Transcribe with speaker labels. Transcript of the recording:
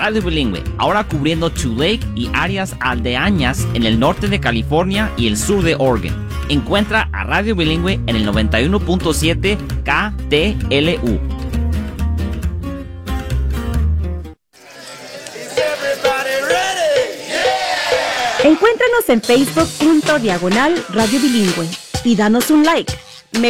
Speaker 1: Radio Bilingüe, ahora cubriendo Tule Lake y áreas aldeañas en el norte de California y el sur de Oregon. Encuentra a Radio Bilingüe en el 91.7 KTLU.
Speaker 2: Encuéntranos en Facebook.com/Radio Bilingüe y danos un like.